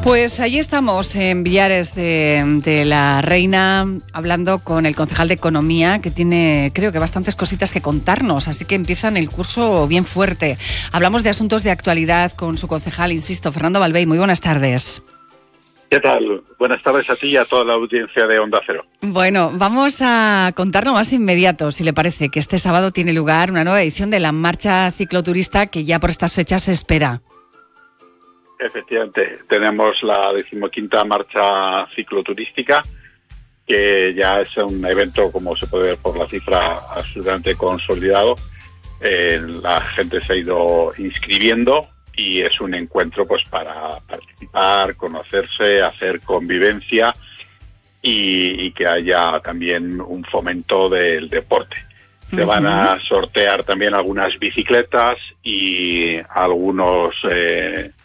Pues allí estamos en Villares de la Reina, hablando con el concejal de Economía, que tiene, creo que, bastantes cositas que contarnos, así que empiezan el curso bien fuerte. Hablamos de asuntos de actualidad con su concejal, insisto, Fernando Balbey. Muy buenas tardes. ¿Qué tal? Buenas tardes a ti y a toda la audiencia de Onda Cero. Bueno, vamos a contarlo más inmediato, si le parece, que este sábado tiene lugar una nueva edición de la marcha cicloturista que ya por estas fechas se espera. Efectivamente, tenemos la 15ª marcha cicloturística, que ya es un evento, como se puede ver por la cifra, absolutamente consolidado. La gente se ha ido inscribiendo y es un encuentro pues para participar, conocerse, hacer convivencia y que haya también un fomento del deporte. Se van a sortear también algunas bicicletas y algunos